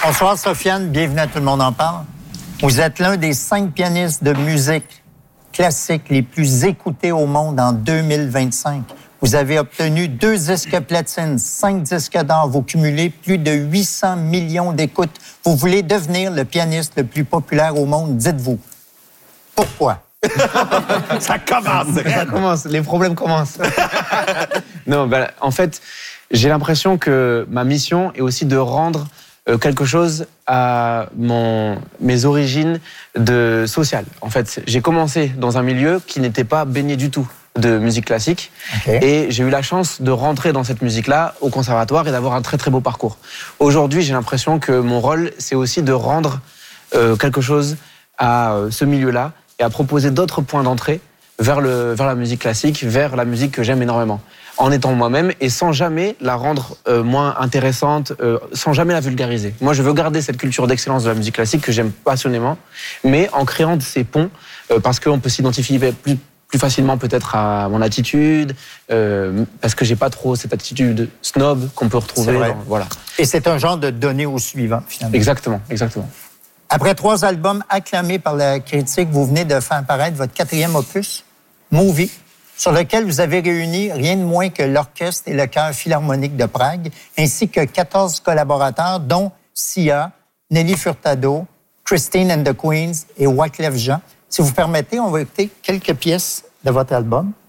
Bonsoir Sofiane, bienvenue à Tout le monde en parle. Vous êtes l'un des 5 pianistes de musique classique les plus écoutés au monde en 2025. Vous avez obtenu 2 disques platine, 5 disques d'or. Vous cumulez plus de 800 millions d'écoutes. Vous voulez devenir le pianiste le plus populaire au monde, dites-vous. Pourquoi? Ça commence, les problèmes commencent. Non, en fait, j'ai l'impression que ma mission est aussi de rendre quelque chose à mes origines sociales. En fait, j'ai commencé dans un milieu qui n'était pas baigné du tout de musique classique. Okay. Et j'ai eu la chance de rentrer dans cette musique-là au conservatoire et d'avoir un très très beau parcours. Aujourd'hui, j'ai l'impression que mon rôle, c'est aussi de rendre quelque chose à ce milieu-là et à proposer d'autres points d'entrée vers la musique classique, vers la musique que j'aime énormément, en étant moi-même et sans jamais la rendre moins intéressante, sans jamais la vulgariser. Moi, je veux garder cette culture d'excellence de la musique classique que j'aime passionnément, mais en créant ces ponts, parce qu'on peut s'identifier plus facilement peut-être à mon attitude, parce que j'ai pas trop cette attitude snob qu'on peut retrouver. Voilà. Et c'est un genre de donner au suivant, finalement. Exactement. Après 3 albums acclamés par la critique, vous venez de faire apparaître votre 4e opus, Movie, sur lequel vous avez réuni rien de moins que l'orchestre et le chœur philharmonique de Prague, ainsi que 14 collaborateurs, dont Sia, Nelly Furtado, Christine and the Queens et Wyclef Jean. Si vous permettez, on va écouter quelques pièces de votre album.